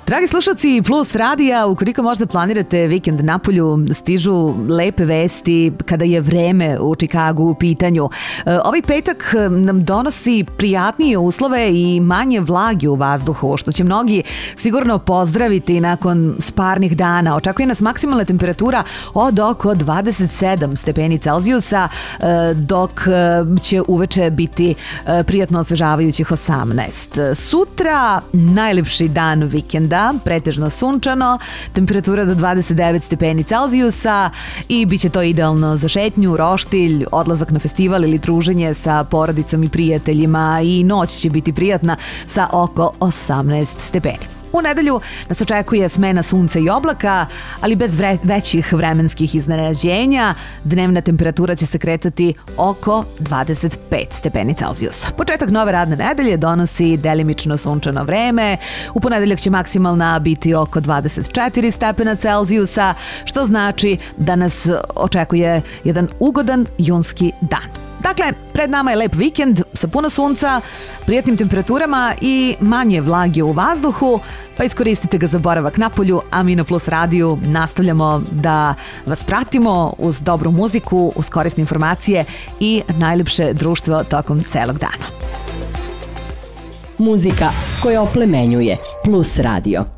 Dragi slušalci Plus radija, ukoliko možda planirate vikend napolju, stižu lepe vesti kada je vreme u Čikagu u pitanju. Ovaj petak nam donosi prijatnije uslove i manje vlage u vazduhu, što će mnogi sigurno pozdraviti nakon sparnih dana. Očekuje nas maksimalna temperatura od oko 27 stepeni Celzijusa, dok će uveče biti prijatno osvežavajućih 18. Sutra najlepši dan vikenda, pretežno sunčano, temperatura do 29 stepeni Celzijusa i bit će to idealno za šetnju, roštilj, odlazak na festival ili druženje sa porodicom i prijateljima, i noć će biti prijatna sa oko 18 stepeni. U nedelju nas očekuje smena sunca i oblaka, ali bez većih vremenskih iznenađenja. Dnevna temperatura će se kretati oko 25 stepeni Celzijusa. Početak nove radne nedelje donosi delimično sunčano vreme. U ponedeljak će maksimalna biti oko 24 stepena Celzijusa, što znači da nas očekuje jedan ugodan junski dan. Dakle, pred nama je lep vikend sa puno sunca, prijatnim temperaturama i manje vlage u vazduhu, pa iskoristite ga za boravak napolju, a mi na Plus radiju nastavljamo da vas pratimo uz dobru muziku, uz korisne informacije i najlepše društvo tokom celog dana. Muzika koja oplemenjuje. Plus radio.